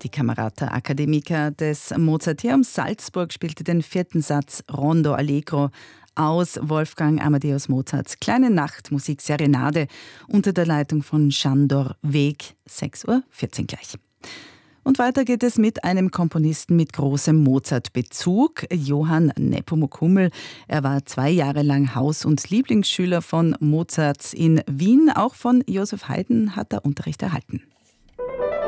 Die Camerata Academica des Mozarteums Salzburg spielte den 4. Satz Rondo Allegro aus Wolfgang Amadeus Mozarts Kleine Nachtmusik Serenade unter der Leitung von Sándor Vég, 6:14 Uhr gleich. Und weiter geht es mit einem Komponisten mit großem Mozart-Bezug, Johann Nepomuk Hummel. Er war 2 Jahre lang Haus- und Lieblingsschüler von Mozart in Wien. Auch von Joseph Haydn hat er Unterricht erhalten.